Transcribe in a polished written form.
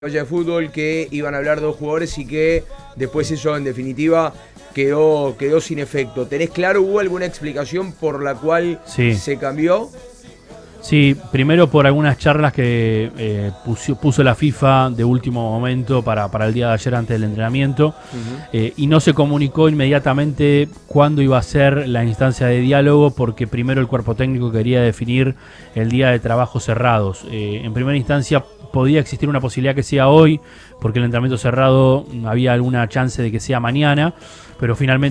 de fútbol que iban a hablar dos jugadores y que después eso en definitiva quedó sin efecto. ¿Tenés claro, hubo alguna explicación por la cual se cambió? Sí, primero por algunas charlas que puso la FIFA de último momento para el día de ayer antes del entrenamiento, y no se comunicó inmediatamente cuándo iba a ser la instancia de diálogo, porque primero el cuerpo técnico quería definir el día de trabajo cerrados. En primera instancia podía existir una posibilidad que sea hoy, porque el entrenamiento cerrado había alguna chance de que sea mañana, pero finalmente